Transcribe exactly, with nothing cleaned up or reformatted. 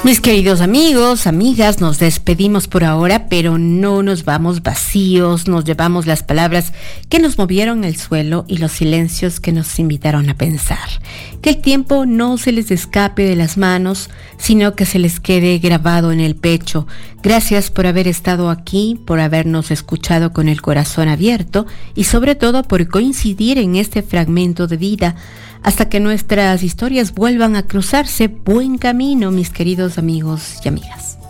Mis queridos amigos, amigas, nos despedimos por ahora, pero no nos vamos vacíos, nos llevamos las palabras que nos movieron el suelo y los silencios que nos invitaron a pensar. Que el tiempo no se les escape de las manos, sino que se les quede grabado en el pecho. Gracias por haber estado aquí, por habernos escuchado con el corazón abierto y sobre todo por coincidir en este fragmento de vida. Hasta que nuestras historias vuelvan a cruzarse, buen camino, mis queridos amigos y amigas.